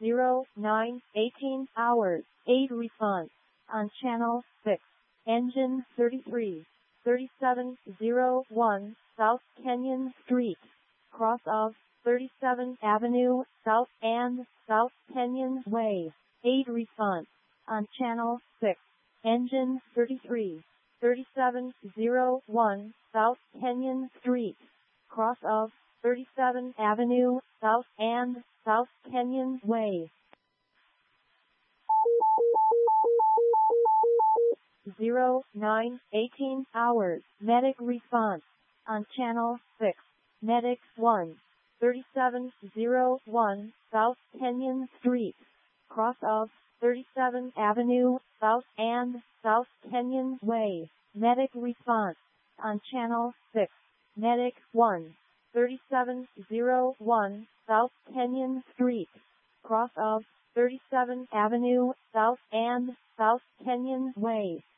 18 hours, 8 response. On channel 6. Engine 33, 3701, South Kenyon Street. Cross of 37th Avenue, South and South Kenyon Way. 8 response. On channel 6. Engine 33, 3701, South Kenyon Street. Cross of 37th Avenue, South and South Kenyon Way. 18 hours, medic response. On channel 6. Medic 1, 3701, South Kenyon Street. Cross of 37th Avenue, South and South Kenyon Way. Medic response. On channel 6. Medic 1, 3701, South Kenyon Street. Cross of 37th Avenue, South and South Kenyon Way.